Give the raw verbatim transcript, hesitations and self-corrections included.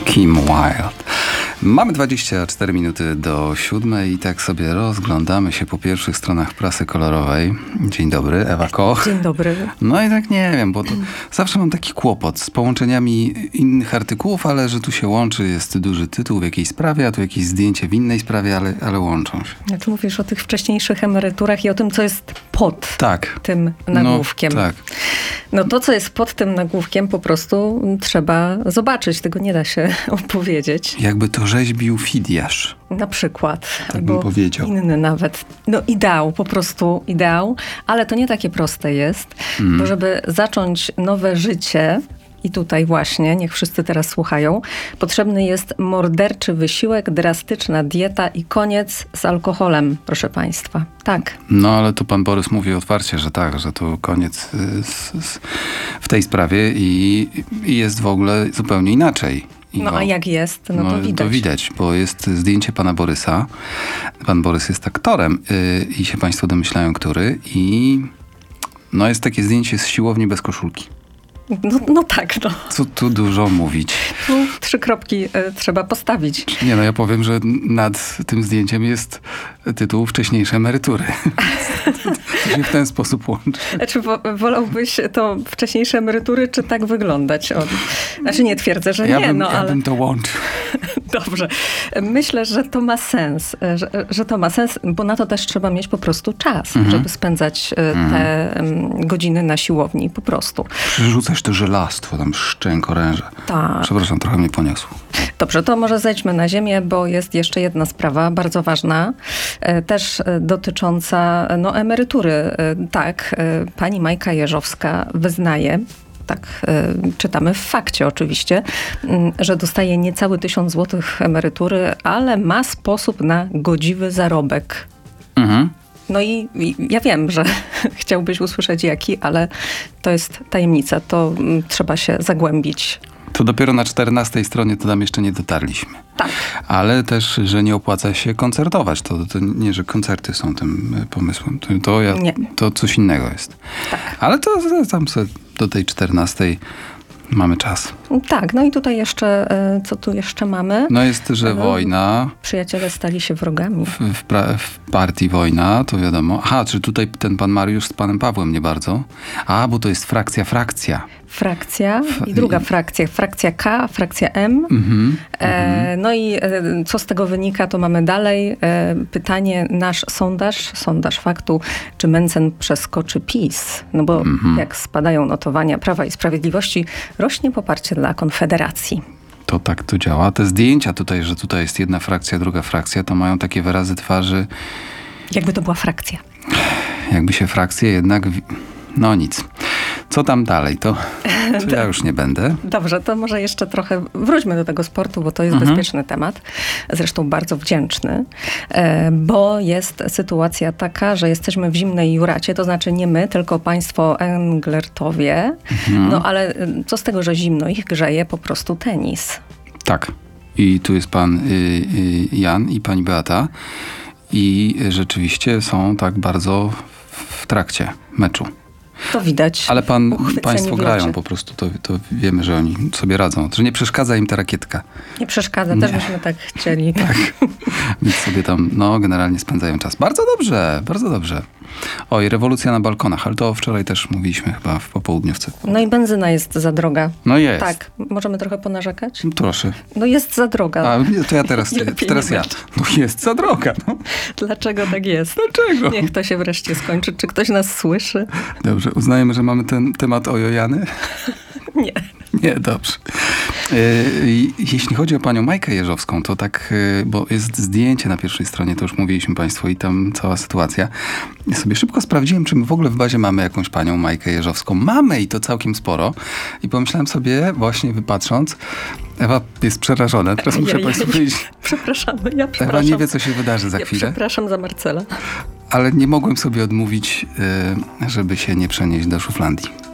Kim Wilde. Mamy dwadzieścia cztery minuty do siódmej i tak sobie rozglądamy się po pierwszych stronach prasy kolorowej. Dzień dobry, Ewa Koch. Dzień dobry. No i tak nie wiem, bo to zawsze mam taki kłopot z połączeniami innych artykułów, ale że tu się łączy, jest duży tytuł w jakiejś sprawie, a tu jakieś zdjęcie w innej sprawie, ale, ale łączą się. Znaczy mówisz o tych wcześniejszych emeryturach i o tym, co jest pod tak. tym nagłówkiem. No, tak. No to, co jest pod tym nagłówkiem, po prostu trzeba zobaczyć. Tego nie da się opowiedzieć. Jakby to rzeźbił Fidiasz. Na przykład. Tak albo bym powiedział. Inny nawet. No ideał, po prostu ideał. Ale to nie takie proste jest, Mm. bo żeby zacząć nowe życie, i tutaj właśnie, niech wszyscy teraz słuchają, potrzebny jest morderczy wysiłek, drastyczna dieta i koniec z alkoholem, proszę państwa. Tak. No ale tu pan Borys mówi otwarcie, że tak, że to koniec y, z, z, w tej sprawie i, i jest w ogóle zupełnie inaczej. I No go, a jak jest, no, no to widać. To widać, bo jest zdjęcie pana Borysa. Pan Borys jest aktorem y, i się państwo domyślają, który. I no jest takie zdjęcie z siłowni bez koszulki. No, no tak, no. Co tu dużo mówić. Tu trzy kropki y, trzeba postawić. Nie no, ja powiem, że nad tym zdjęciem jest tytuł Wcześniejsze emerytury. To się w ten sposób łączy. Czy wolałbyś to wcześniejsze emerytury, czy tak wyglądać? O, znaczy nie twierdzę, że Ja nie, bym, no ja ale... bym to łączył. Dobrze. Myślę, że to ma sens, że, że to ma sens, bo na to też trzeba mieć po prostu czas, Mhm. żeby spędzać y, te mm, godziny na siłowni, po prostu. Przerzucasz to żelastwo, tam szczęk, oręże. Tak. Przepraszam, trochę mnie poniosło. Dobrze, to może zejdźmy na ziemię, bo jest jeszcze jedna sprawa bardzo ważna, e, też e, dotycząca no, emerytury. E, tak, e, pani Majka Jeżowska wyznaje, tak e, czytamy w fakcie oczywiście, m, że dostaje niecały tysiąc złotych emerytury, ale ma sposób na godziwy zarobek. Mhm. No i, i ja wiem, że chciałbyś usłyszeć jaki, ale to jest tajemnica, to m, trzeba się zagłębić. To dopiero na czternastej stronie to tam jeszcze nie dotarliśmy. Tak. Ale też, że nie opłaca się koncertować. To, to nie, że koncerty są tym y, pomysłem. To, to, ja, Nie. to coś innego jest. Tak. Ale to, to tam sobie do tej czternastej mamy czas. Tak, no i tutaj jeszcze, e, co tu jeszcze mamy? No jest, że No. wojna, Przyjaciele stali się wrogami. w, w, pra, w partii wojna, to wiadomo. Aha, czy tutaj ten pan Mariusz z panem Pawłem nie bardzo? A, bo to jest frakcja, frakcja. Frakcja i druga frakcja. Frakcja K, frakcja M. Mhm. E, no i e, co z tego wynika, to mamy dalej e, pytanie, nasz sondaż, sondaż faktu, czy Mencen przeskoczy PiS? No bo Mhm. jak spadają notowania Prawa i Sprawiedliwości, rośnie poparcie dla Konfederacji. To tak to działa. Te zdjęcia tutaj, że tutaj jest jedna frakcja, druga frakcja, to mają takie wyrazy twarzy, Jakby to była frakcja. jakby się frakcje jednak... wi- No nic. Co tam dalej? To, to ja już nie będę. Dobrze, to może jeszcze trochę wróćmy do tego sportu, bo to jest Mhm. bezpieczny temat. Zresztą bardzo wdzięczny, e, bo jest sytuacja taka, że jesteśmy w zimnej Juracie, to znaczy nie my, tylko państwo Englertowie. Mhm. No ale e, co z tego, że zimno, ich grzeje po prostu tenis. Tak. I tu jest pan y, y, Jan i pani Beata. I rzeczywiście są tak bardzo w trakcie meczu. To widać. Ale pan, Uchwyceni państwo w grają locie. po prostu, to, to wiemy, że oni sobie radzą. Że nie przeszkadza im ta rakietka. Nie przeszkadza, też Nie. byśmy tak chcieli. Więc sobie tam, no, generalnie spędzają czas. Bardzo dobrze, bardzo dobrze. Oj, rewolucja na balkonach, ale to wczoraj też mówiliśmy chyba w popołudniówce. No i benzyna jest za droga. No jest. Tak, możemy trochę ponarzekać? No, proszę. No jest za droga. A nie, to ja teraz, Lepiej teraz nie ja. będzie. No jest za droga, no. Dlaczego tak jest? Dlaczego? Niech to się wreszcie skończy. Czy ktoś nas słyszy? Dobrze, uznajemy, że mamy ten temat ojojany? Nie. Nie, dobrze. Yy, jeśli chodzi o panią Majkę Jeżowską, to tak, yy, bo jest zdjęcie na pierwszej stronie, to już mówiliśmy państwu i tam cała sytuacja. Ja sobie szybko sprawdziłem, czy my w ogóle w bazie mamy jakąś panią Majkę Jeżowską. Mamy i to całkiem sporo. I pomyślałem sobie, właśnie wypatrząc, Ewa jest przerażona. Teraz muszę Ja- ja- państwu ja- powiedzieć, Przepraszam, ja Ewa przepraszam. nie wie, co się wydarzy za ja chwilę. przepraszam za Marcela. Ale nie mogłem sobie odmówić, yy, żeby się nie przenieść do Szuflandii.